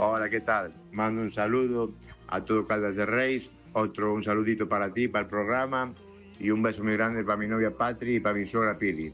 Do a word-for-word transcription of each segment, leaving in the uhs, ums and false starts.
Hola, ¿qué tal? Mando un saludo a todo Caldas de Reis, otro un saludito para ti, para el programa, y un beso muy grande para mi novia Patri y para mi suegra Pili.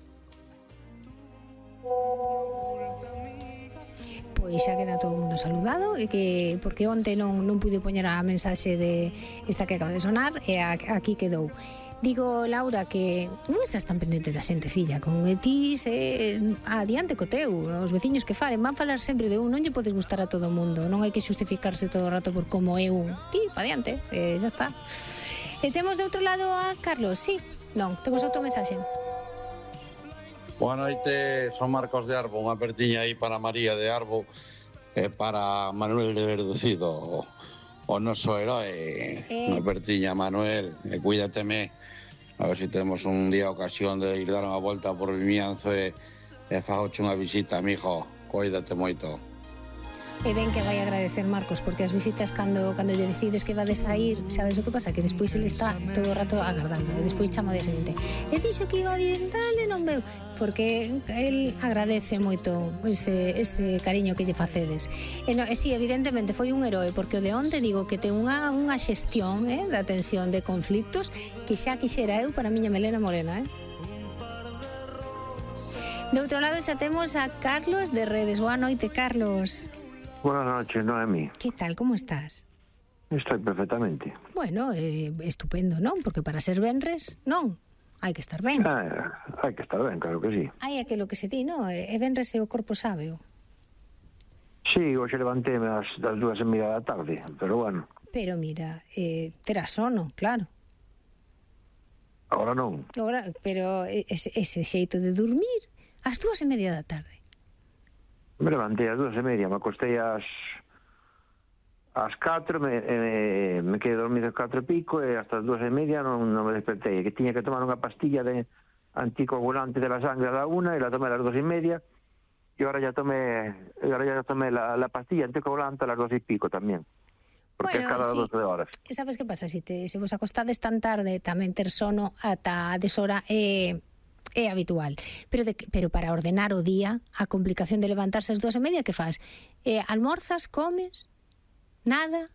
Pois xa queda todo o mundo saludado, e que porque onte non, non pude poñer a mensaxe de esta que acaba de sonar, e a, aquí quedou. Digo, Laura, que non estás tan pendente da xente, filla, con ti se adiante co teu, os veciños que falen, van falar sempre de un, non lle podes gustar a todo o mundo, non hai que xustificarse todo o rato por como é un. Ti, pa adiante, e xa está. E temos de outro lado a Carlos, sí? Non, temos outro mensaxe. Boa noite, son Marcos de Arbo, unha pertiña aí para María de Arbo e para Manuel de Verducido, o noso heroe. Eh. Unha pertiña, Manuel, e cuídateme, a ver se temos un día ocasión de ir dar unha volta por Vimianzo e, e fagoche unha visita, mijo, cuídate moito. E ben que vai agradecer, Marcos, porque as visitas cando cando lle decides que vades a ir, sabes o que pasa? Que despois ele está todo o rato agardando, e despois chamo o día seguinte. E dixo que iba bien, tal, e non veu, porque el agradece moito ese, ese cariño que lle facedes. E, no, e si, evidentemente, foi un heroe, porque o de onte digo que ten unha, unha xestión eh, da tensión de conflictos que xa quixera eu para a miña melena morena, eh? De outro lado xa temos a Carlos de Redes. Boa noite, Carlos. Buenas noches, Noemi. Que tal, como estás? Estoy perfectamente. Bueno, eh, estupendo, non? Porque para ser venres, non? Hai que estar ben. Ah, hai que estar ben, claro que sí. Hai aquilo que se di, non? E venres e o corpo sábeo. Sí, hoxe levantéme das, das dúas e media da tarde, pero bueno. Pero mira, eh, terá sono, claro. Agora non. Agora, pero ese, ese xeito de dormir ás dúas e media da tarde. Me levantei ás dúas e media, me acostei ás ás catro, me, me, me quedei dormido ás catro e pico, e hasta as dúas e media non, non me despertei, que tiña que tomar unha pastilla de anticoagulante de la sangre a la una, e la tomé a las dos e media, e ahora ya tomé, ahora ya tomé la, la pastilla anticoagulante a las dos e pico tamén, porque bueno, é cada sí. doce horas. E sabes que pasa? Se, te, se vos acostades tan tarde, tamén ter sono ata a deshora é... Eh... é habitual, pero, de, pero para ordenar o día, a complicación de levantarse ás dúas e media, que faz? Eh, almorzas, comes, nada?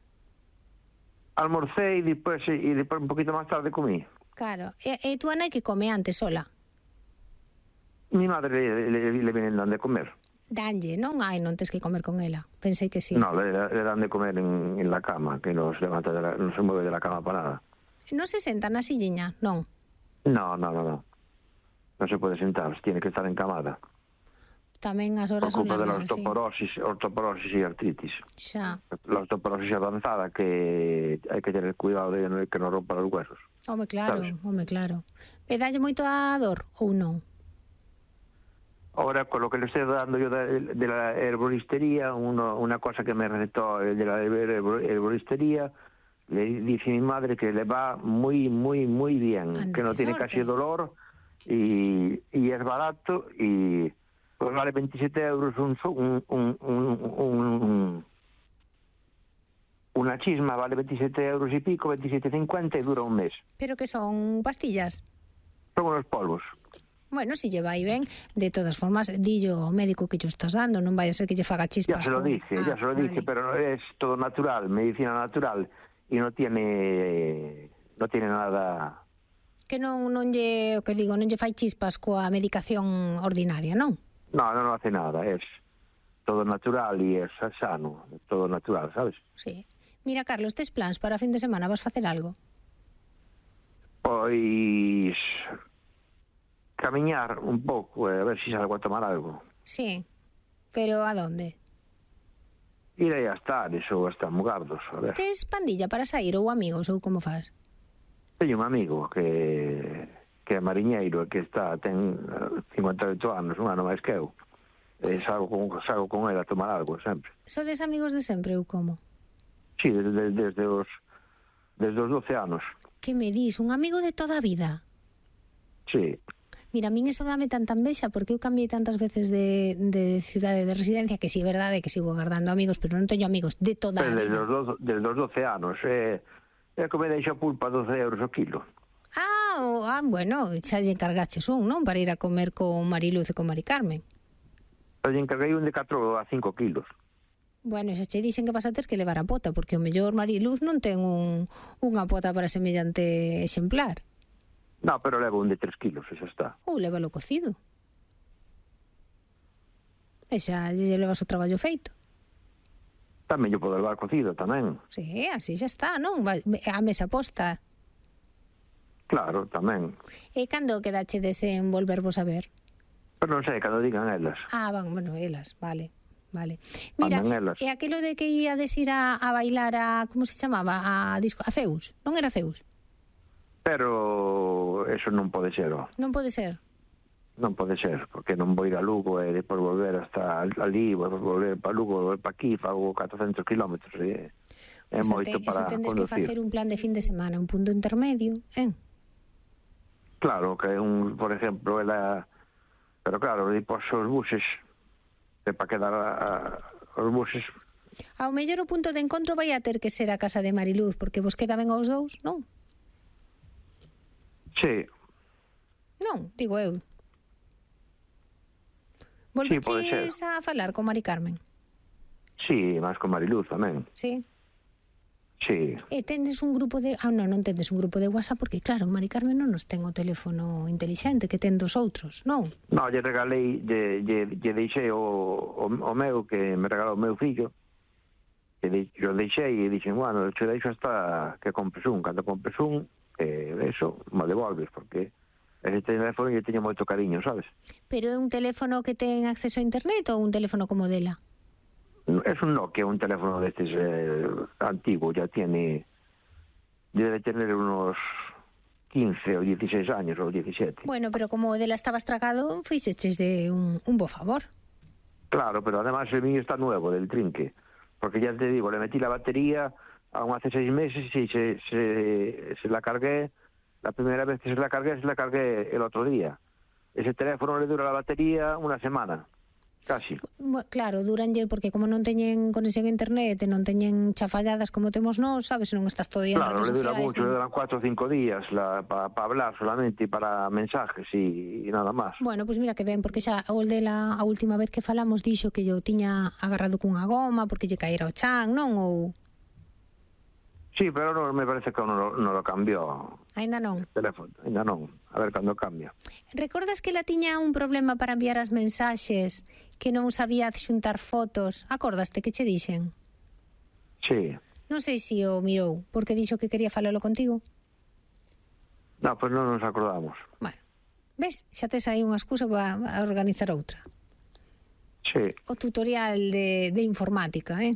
Almorcei e depois, e depois un poquito máis tarde comí. Claro, e, e tú, Ana, que come antes sola? Mi madre le, le, le vienen dan de comer. Danlle, non? Ai, non tes que comer con ela. Pensei que sí. No, le, le dan de comer en, en la cama, que non se levanta de la, non se mueve de la cama para nada. Non se senta na silliña, non? No, no, no, no. Non se pode sentar, tiene que estar encamada. Tamén as horas son largas, así. Por culpa de la osteoporosis e artritis. Xa. La osteoporosis avanzada, que hai que tener cuidado de que non rompa os huesos. Home, claro, ¿sabes? Home, claro. E dalle moito a dor ou non? Ahora, con lo que le estoy dando yo de, de la herboristería, uno, una cosa que me recetó de la herboristería, le dice mi madre que le va muy, muy, muy bien, Anda, que no tiene sorte. Casi dolor, y, y es barato, y pues vale veintisiete euros un, un, un, un, un una chisma, vale veintisiete euros y pico, veintisiete cincuenta, y dura un mes. ¿Pero que son pastillas? Son unos polvos. Bueno, si lle vai ben, de todas formas, dillo ao médico que yo estás dando, non vai a ser que lle faga chispas. Ya se lo dije, ah, ya se lo vale. dije, pero es todo natural, medicina natural, y no tiene, no tiene nada... Que non, non lle, o que digo, non lle fai chispas coa medicación ordinaria, non? No, no, no hace nada, es todo natural e es sano, todo natural, sabes? Sí. Mira, Carlos, tes plans para fin de semana, vas facer algo? Pois... camiñar un pouco, a ver se si salgo a tomar algo. Sí, pero a donde? Irei a Estares ou hasta Mugardos, a ver. Tes pandilla para sair ou amigos ou como faz? Teño un amigo que que é mariñeiro e que está ten cincuenta e oito anos, un ano máis que eu. E salgo con, salgo con ele a tomar algo sempre. Sodes amigos de sempre ou como? Sí, desde, desde os desde os doce anos. Que me dis, un amigo de toda a vida? Sí. Mira, a min eso dame tanta envexa porque eu cambiei tantas veces de, de cidade de residencia que si sí, é verdade que sigo agardando amigos, pero non teño amigos de toda pero a vida. Desde os, desde os doce anos, é, é que me deixa pulpa doce euros o kilo. Ah, oh, ah, bueno, xa lle encargaches un, non? Para ir a comer con Mariluz e con Mari Carmen. Eu lle encarguei un de catro a cinco kilos. Bueno, xa che dixen que vas a ter que levar a pota, porque o mellor Mariluz non ten un, unha pota para semellante exemplar. No, pero levo un de tres kilos, e xa está. Ou lévalo cocido. E xa lle levas o traballo feito. Tamén yo podo levar cocido, tamén. Sí, así xa está, non? A mesa posta. Claro, tamén. E cando quedachedes en volvervos a ver? Pero non sei, cando digan elas. Ah, van, bueno, elas, vale. Vale. Mira, elas. e aquilo de que iades ir a, a bailar a, como se chamaba, a disco, a Zeus, non era Zeus? Pero eso non pode ser, ó. Non pode ser? Non pode ser, porque non vou ir a Lugo e depois volver hasta ali, vou volver para Lugo, volver para aquí, fago catrocentos kilómetros, e é eso moito te, para eso tendes conducir. que facer un plan de fin de semana, un punto intermedio, eh? Claro, que un, por exemplo, ela... Pero claro, depois os buses, que para quedar a, a, os buses... Ao mellor o punto de encontro vai a ter que ser a casa de Mariluz, porque vos queda ben aos dous, non? Sí. Non, digo eu. Sí, pode Volveches ser. a falar con Mari Carmen? Sí, máis con Mariluz tamén. Sí. Sí. E tendes un grupo de... Ah, non, non tendes un grupo de WhatsApp, porque claro, Mari Carmen non nos ten o teléfono intelixente que ten dos outros, non? No, lle regalei, lle, lle, lle deixei o, o, o meu, que me regalou o meu fillo, e de, yo deixei e dixen, bueno, che deixo hasta que compres un, cando compres un, eh, eso, me devolves, porque ese teléfono lle teño moito cariño, sabes? Pero é un teléfono que ten acceso a internet ou un teléfono como dela? Es un Nokia, un teléfono de estos eh, antiguo, ya tiene, debe tener unos quince o dieciséis años o diecisiete. Bueno, pero como o dela estaba estragado, fixeches de un, un bo favor. Claro, pero además el mío está nuevo, del trinque, porque ya te digo, le metí la batería aún hace seis meses y se, se, se la cargué, la primera vez que se la cargué, se la cargué el otro día. Ese teléfono le dura la batería una semana. Casi. Claro, duranlle porque como non teñen conexión a internet e non teñen chafalladas como temos nós, sabes, non estás todo día en claro, redes le dura sociais. mucho, le duran cuatro o cinco días para pa hablar solamente y para mensajes y, y nada más. Bueno, pois pues mira que ben, porque xa o de la a última vez que falamos dixo que yo tiña agarrado cunha goma porque lle caera o chan, non? Ou... Sí, pero no, me parece que non lo, no lo cambió. Ainda non? El teléfono, ainda non. A ver cando cambia. Recordas que la tiña un problema para enviar as mensaxes, que non sabía xuntar fotos? Acordaste que che dixen? Sí. Non sei se o mirou, porque dixo que quería falalo contigo. No, pues non nos acordamos. Bueno, ves, xa tes aí unha excusa para organizar outra. Sí. O tutorial de, de informática, eh?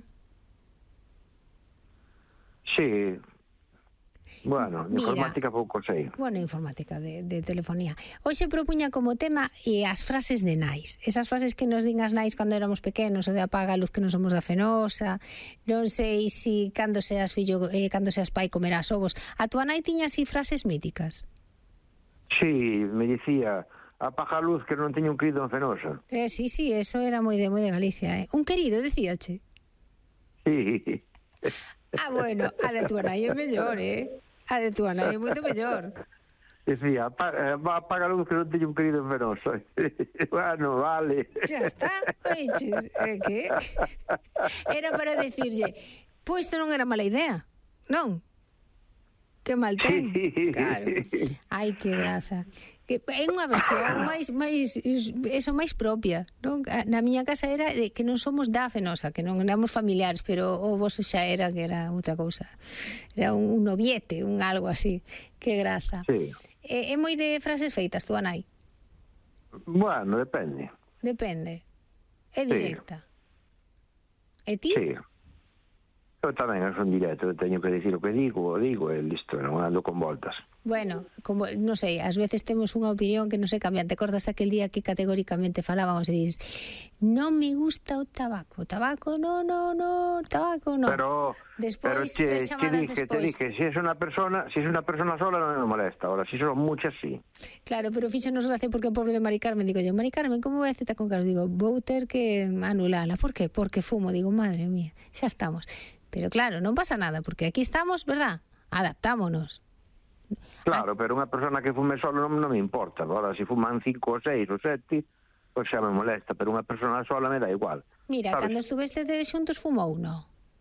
Sí. Bueno, de Mira, informática pouco sei. Bueno, informática de, de telefonía. Hoxe propuña como tema e as frases de nais. Esas frases que nos din as nais cando éramos pequenos, o de apaga a luz que non somos da Fenosa, non sei si cando seas fillo, eh, cando seas pai comerás ovos. A tua nai tiña así frases míticas? Sí, me dicía, apaga a luz que non teño un querido en Fenosa. Eh, sí, sí, eso era moi de, moi de Galicia, eh? Un querido, decíache? Sí. Ah, bueno, a de tua nai é mellor, eh? A de tua nai é moito mellor. Decía, apaga, apaga a luz que non teño un querido en Fenosa. Bueno, vale. Ya está, oiches, eh, que? Era para decirlle, pois isto non era mala idea, non? Que mal ten, Sí. claro. Ai, que graza. Que é unha versión máis máis eso máis propia, non? Na miña casa era de que non somos da Fenosa, que non éramos familiares, pero o voso xa era que era outra cousa. Era un, un noviete, un algo así. Que graza. Sí. É, é moi de frases feitas, túa nai? Bueno, depende. Depende. É Sí. directa. E ti? Sí. Eu tamén son directo, teño que dicir o que digo, o digo, e listo, non ando con voltas. Bueno, como, non sei, ás veces temos unha opinión que non se cambia. Te acordas aquel día que categóricamente falábamos e dices, non me gusta o tabaco, tabaco, no, no, no, tabaco, no. Pero, Despois, pero che, tres che chamadas dije, despois. te dije, si es una persona, si es una persona sola non me molesta, ahora si son muchas sí. Claro, pero fíxonos gracia porque o pobre de Mari Carmen, digo yo, Mari Carmen, como vai a cita con Carlos? Digo, vou ter que anulala. Por qué? Porque fumo. Digo, madre mía, xa estamos. Pero claro, non pasa nada, porque aquí estamos, verdad? Adaptámonos. Claro, pero unha persona que fume solo non, non me importa. Ahora, si fuman cinco ou seis ou sete, pois xa me molesta, pero unha persona sola me dá igual. Mira, sabes? cando estuveste de xuntos fumou, no?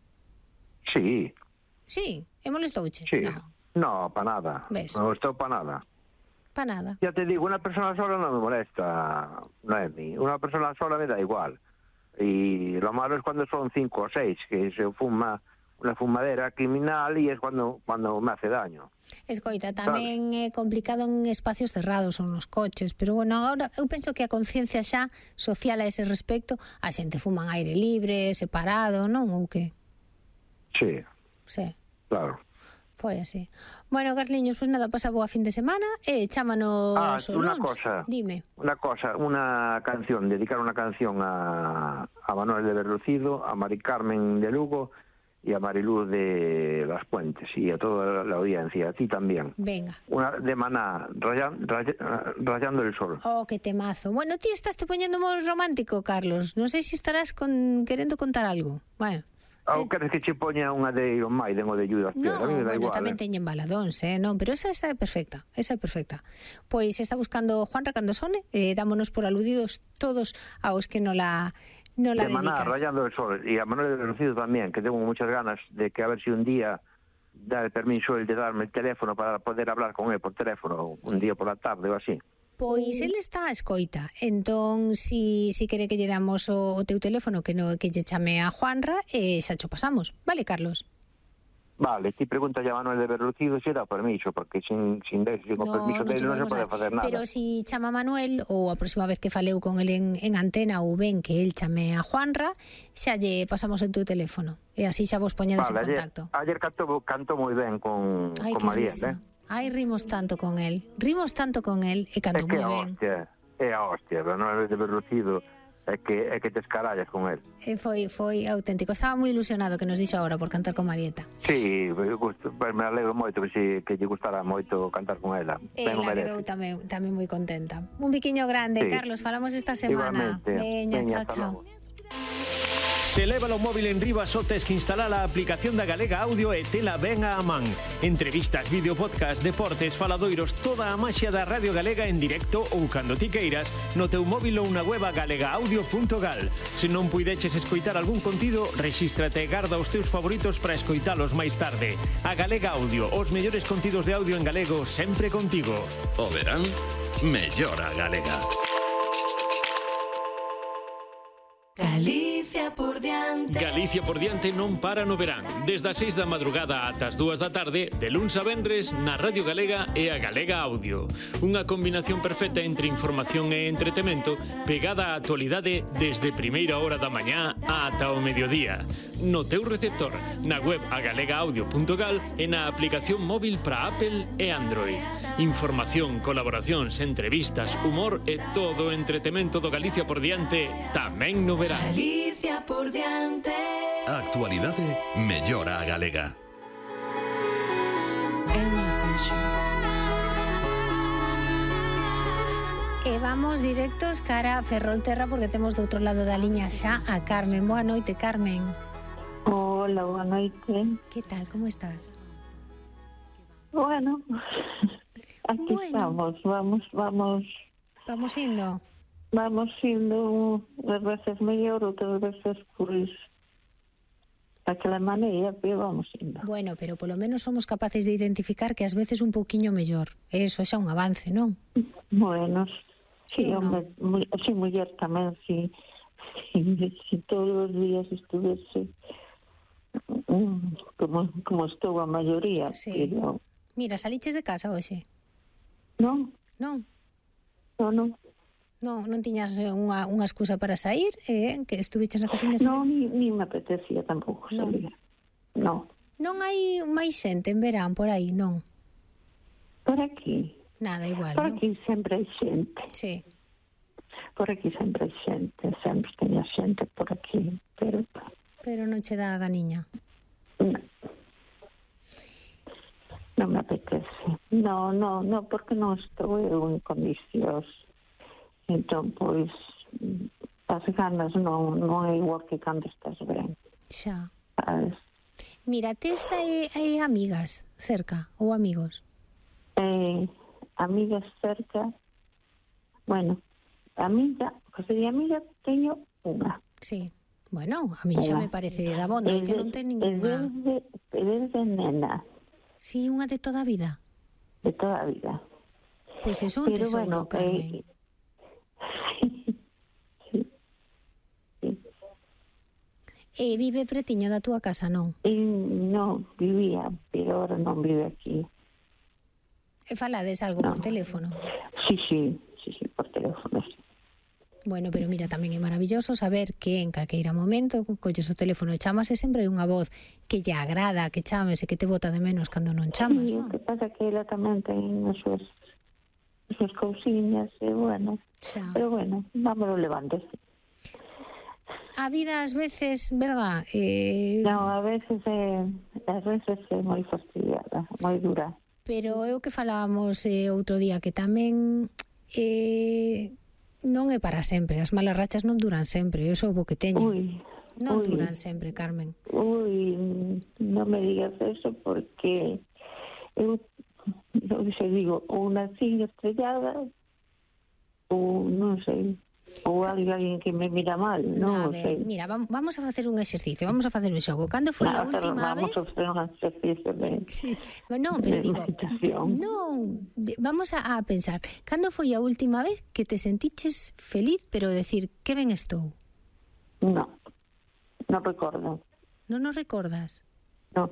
Sí. Sí, e molestouche? Sí. No. No, pa nada. Ves? Non estou pa nada. Pa nada. Ya te digo, unha persona sola non me molesta, Noemi. Unha persona sola me dá igual. Y lo malo es cuando son cinco o seis, que se fuma una fumadera criminal y es cuando cuando me hace daño. Escoita, tamén é complicado en espacios cerrados ou nos coches, pero bueno, agora eu penso que a conciencia xa social a ese respecto, a xente fuma en aire libre, separado, non? Ou que? Sí. Sí. Claro. Foi así. Bueno, Carliños, pues nada, pasa boa fin de semana e chámanos Ah, o una luns. cosa. Dime. Una cosa, una canción, dedicar una canción a, a Manuel de Berlucido, a Mari Carmen de Lugo y a Mariluz de Las Puentes y a toda la audiencia, a ti también. Venga. Una de Maná, rayan, ray, Rayando el Sol. Oh, que temazo. Bueno, ti estás te poñendo moi romántico, Carlos. Non sei se estarás con querendo contar algo. Bueno. Ou queres que che poña unha de Iron Maiden ou de Judas Priest? No, A mí me dá bueno, igual, tamén eh. teñen baladóns, eh? Non, pero esa, esa é perfecta, esa é perfecta. Pois está buscando Juanra cando sone, eh, dámonos por aludidos todos aos que non la, non la De Maná, dedicas. Rayando el Sol, y a Manuel de Berlucido también, que tengo muchas ganas de que a ver si un día da el permiso el de darme el teléfono para poder hablar con él por teléfono, un día por la tarde ou así. Pois ele está a escoita, entón si, si quere que lle damos o, o teu teléfono que no que lle chame a Juanra e xa cho pasamos, vale, Carlos? Vale, ti pregunta a Manuel de Berlucido se dá permiso, porque sin, sin, de, sin o permiso dele non se pode facer nada. Pero si chama a Manuel, ou a próxima vez que faleu con el en, en antena ou ben que el chame a Juanra, xa lle pasamos o teu teléfono, e así xa vos poñedes vale, en contacto. Ayer, ayer canto, canto moi ben con, Ai, con que María, risa. eh? Ai, rimos tanto con él, rimos tanto con él, e canto É que moi a ben. hostia, é a hostia, Manuel de Berlucido, é que, é que te escarallas con él. E foi, foi auténtico, estaba moi ilusionado que nos dixo agora por cantar con Marieta. Sí, gusto, me alegro moito que, si, que lle gustara moito cantar con ela. E ela quedou tamén, tamén moi contenta. Un biquiño grande, Sí. Carlos, falamos esta semana. Igualmente. Veña, Veña, chao, hasta chao. logo. Se leva o móvil en riba só tes que instalar a aplicación da Galega Audio e tela ben a man. Entrevistas, vídeo, podcast, deportes, faladoiros, toda a maxia da Radio Galega en directo ou cando ti queiras no teu móvil ou na web a galega audio punto gal. Se non puideches escoitar algún contido, rexístrate e garda os teus favoritos para escoitalos máis tarde. A Galega Audio, os mellores contidos de audio en galego sempre contigo. O verán, mellora Galega. Galicia por diante. Galicia por diante non para no verán. Desde as seis da madrugada ata as dúas da tarde, de luns a venres, na Radio Galega e a Galega Audio. Unha combinación perfecta entre información e entretemento, pegada á actualidade desde primeira hora da mañá ata o mediodía. No teu receptor, na web a galega audio punto gal e na aplicación móvil para Apple e Android. Información, colaboracións, entrevistas, humor e todo o entretemento do Galicia por diante tamén no verán. Galicia por diante. A actualidade mellora a galega. E vamos directos cara a Ferrolterra porque temos do outro lado da liña xa a Carmen. Boa noite, Carmen. Hola, boa noite. Que tal, como estás? Bueno, aquí Bueno. estamos, vamos, vamos, Vamos indo. vamos indo unhas veces mellor, outras veces, pois, daquela maneira, pero vamos indo. Bueno, pero polo menos somos capaces de identificar que ás veces un pouquiño mellor. Eso xa un avance, non? Bueno, Sí sí, ou non? hombre, mu- sí, muller tamén, sí, sí, si todos os días estuvese mm, como, como estou a maioría, Sí. pero, Mira, saliches de casa hoxe? non, Non? non, non, Non, non tiñas unha, unha excusa para sair, eh? Que estuviches na casiña. non, ni, ni me apetecía tampouco Non. salir, non. Non hai máis xente en verán por aí, non? Por aquí, Nada, igual, por non? aquí sempre hai xente. Sí. Por aquí sempre hai xente, sempre teña xente por aquí, pero Pero non che dá a ganiña. non, non me apetece. No, no, no, porque non estou eu en condicións. Entón, pois, as ganas non, non é igual que cando estás ben, Xa. sabes? Mira, tes hai, hai amigas cerca ou amigos? Eh, amigas cerca, bueno, amiga, Pois de amiga teño unha. Sí. Bueno, a mí xa me parece da bonda e que non ten ninguna... Desde, desde nena. Sí, unha de toda a vida. De toda a vida. Pois é un Pero tesouro, bueno, Carmen. Eh, sí, sí. E vive pretiño da túa casa, non? E non, vivía, pero ahora non vive aquí. E falades algo no. por teléfono? Sí, sí, sí, sí, por teléfono, sí. Bueno, pero mira, tamén é maravilloso saber que en calqueira momento colles o teléfono e chamas e sempre hai unha voz que lle agrada, que chames e que te bota de menos cando non chamas, Sí, non? o que pasa que ela tamén ten as súas, as súas cousiñas, e bueno, Xa. pero bueno, vámonos levando. A vida ás veces, verdad? Eh... Non, a veces é, a veces é moi fastidiada, moi dura. Pero é o que falábamos eh, outro día, que tamén eh, non é para sempre, as malas rachas non duran sempre, eu sou o que teño. Ui, non ui. duran sempre, Carmen. Ui, non me digas eso porque eu, eu se digo, ou nací estrellada ou non sei, ou alguén que me mira mal, non a ver, sei. Mira, vam- vamos a facer un exercicio, vamos a facer un xogo. Cando foi a Ah, pero última vamos vez? a facer un exercicio de... Sí. Non, pero de digo, meditación. non, de- vamos a, a pensar, cando foi a última vez que te sentiches feliz, pero decir, que ben estou? No, non recordo. Non nos recordas? No,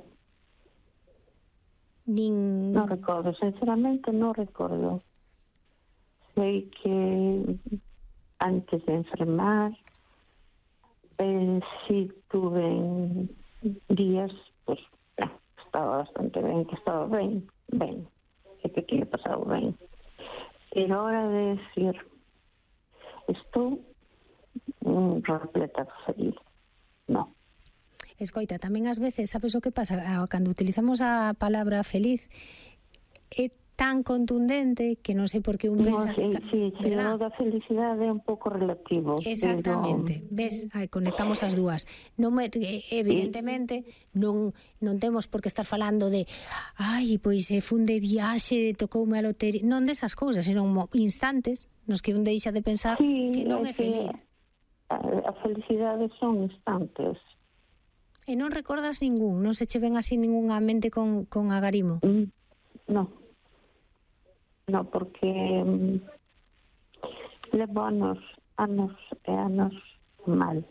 Nin... non recordo, sinceramente non recordo. Sei que antes de enfermar eh, si tuve días, pues eh, estaba bastante ben, que estaba ben, ben, e que tinha pasado ben. Pero ahora de decir, estou mm, repleta de feliz, no. Escoita, tamén ás veces, sabes o que pasa? Ah, cando utilizamos a palabra feliz, é tan contundente que non sei por que un No, pensa sí, que... ca- sí, sí, ¿verdad? o da felicidade é un pouco relativo. Exactamente, ves, aí conectamos as dúas. Non me, eh, evidentemente non non temos por que estar falando de ai, pois se fun de viaxe, tocoume a lotería, non desas cousas, senón mo- instantes nos que un deixa de pensar Sí, que non é é que feliz. A, a felicidade son instantes. E non recordas ningún, non se che ven así ningún á mente con, con agarimo. Mm, no. No, porque mm, levo anos, anos e anos mal.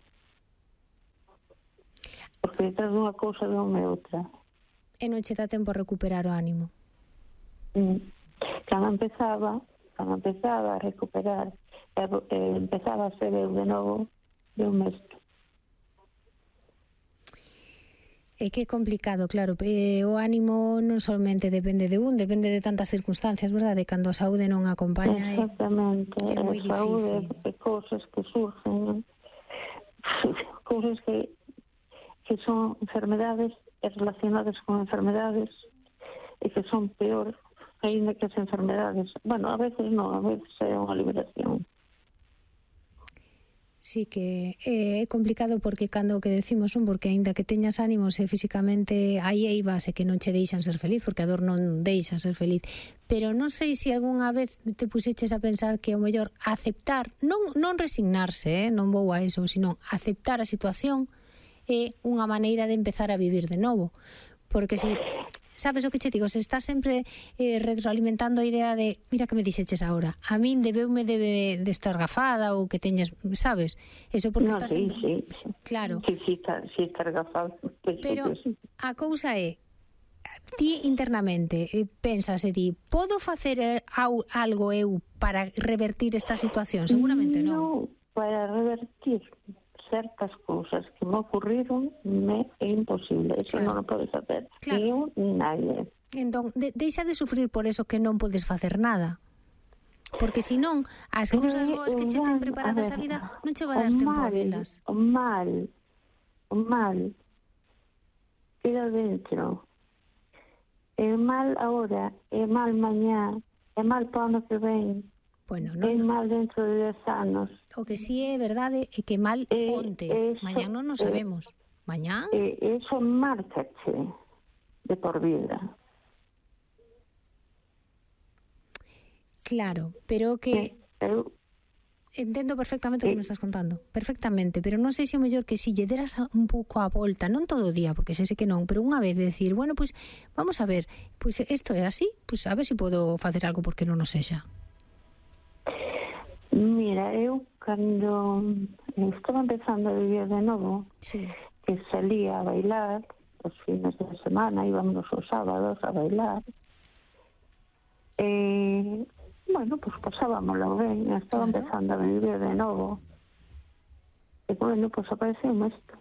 Porque detrás dunha cousa dunha outra. E non che dá tempo a recuperar o ánimo. Mm. Cando empezaba, cando empezaba a recuperar, e, e empezaba a ser eu de novo, de un mesto. É que é complicado, claro, eh, o ánimo non solamente depende de un, depende de tantas circunstancias, verdade? Cando a saúde non acompaña é, Exactamente, é moi a saúde difícil. de cousas que surgen, cousas que, que son enfermedades e relacionadas con enfermedades e que son peor ainda que as enfermedades. Bueno, a veces non, a veces é unha liberación. Sí que é complicado porque cando o que decimos un, porque aínda que teñas ánimos e físicamente hai eivas e que non che deixan ser feliz, porque a dor non deixa ser feliz, pero non sei se algunha vez te puseches a pensar que o mellor aceptar, non, non resignarse, eh? non vou a eso, sino aceptar a situación é unha maneira de empezar a vivir de novo, porque si sabes o que che digo, se está sempre eh, retroalimentando a idea de mira que me dixeches agora, a min debeume debe de estar gafada ou que teñas, sabes? Eso porque No, estás sí, sempre... sí. Claro. Sí, sí, está, sí, está agafado. Pues, Pero sí. a cousa é ti internamente eh, pensas e di, podo facer eh, au- algo eu para revertir esta situación? Seguramente non. No, para revertir certas cousas que me ocurriron me é imposible, eso Claro. non o podes facer, Claro. ni eu ni nadie. Entón, de, deixa de sufrir por eso que non podes facer nada. Porque senón, as Pero cousas é boas que che o ten mal, preparadas a, a ver, vida non che vai o dar tempo a mal, velas. O mal, o mal queda dentro. É mal ahora, é mal mañá, é mal para o ano que ven, Bueno, é non, mal dentro de dez anos. o que si é verdade é que mal Eh, onte, eso, mañán non nos eh, sabemos. Mañán? E eso márcache de por vida. Claro, pero que Eu entendo perfectamente o que me estás contando, perfectamente, pero non sei se o mellor que si lle deras un pouco a volta, non todo o día, porque sei que non, pero unha vez de decir, bueno, pois pues, vamos a ver, pois pues, isto é así, pois pues, a ver se si podo facer algo porque non o sexa. Mira, eu cando estaba empezando a vivir de novo, sí, que salía a bailar os fines de semana, íbamos os sábados a bailar, e bueno, pues pasábamoslo ben, estaba claro. empezando a vivir de novo. E bueno, pues apareceu isto.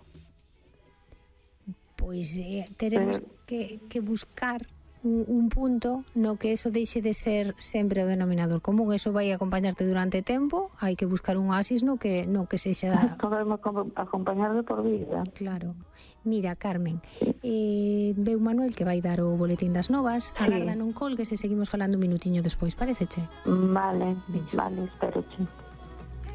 Pois eh, teremos Pero... que, que buscar un, un punto no que eso deixe de ser sempre o denominador común. Eso vai acompañarte durante tempo, hai que buscar un oasis no que, no que sexa... Podemos acompañar de por vida. Claro. Mira, Carmen, sí. eh, veu Manuel que vai dar o boletín das novas, sí. Agarda non colgues e seguimos falando un minutiño despois, pareceche? Vale, Veña. Vale, espero che.